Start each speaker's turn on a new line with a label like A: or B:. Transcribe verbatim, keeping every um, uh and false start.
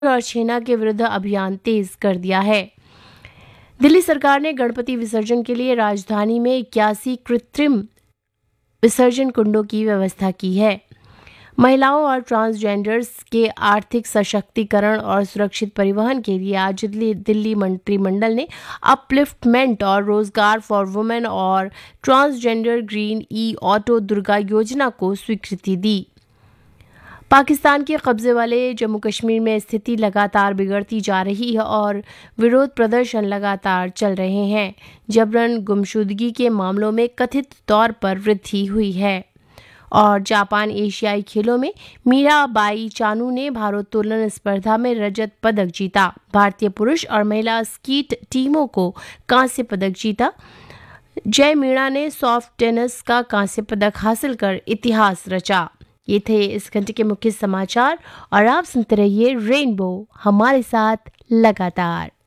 A: और छेना के विरुद्ध अभियान तेज कर दिया है। दिल्ली सरकार ने गणपति विसर्जन के लिए राजधानी में इक्यासी कृत्रिम विसर्जन कुंडों की व्यवस्था की है। महिलाओं और ट्रांसजेंडर्स के आर्थिक सशक्तिकरण और सुरक्षित परिवहन के लिए आज दिल्ली दिल्ली मंत्रिमंडल ने अपलिफ्टमेंट और रोजगार फॉर वुमेन और ट्रांसजेंडर ग्रीन ई ऑटो दुर्गा योजना को स्वीकृति दी। पाकिस्तान के कब्जे वाले जम्मू कश्मीर में स्थिति लगातार बिगड़ती जा रही है और विरोध प्रदर्शन लगातार चल रहे हैं। जबरन गुमशुदगी के मामलों में कथित तौर पर वृद्धि हुई है। और जापान एशियाई खेलों में मीराबाई चानू ने भारोत्तोलन स्पर्धा में रजत पदक जीता। भारतीय पुरुष और महिला स्कीट टीमों को कांस्य पदक जीता। जय मीणा ने सॉफ्ट टेनिस का कांस्य पदक हासिल कर इतिहास रचा। ये थे इस घंटे के मुख्य समाचार और आप सुनते रहिए रेनबो, हमारे साथ लगातार।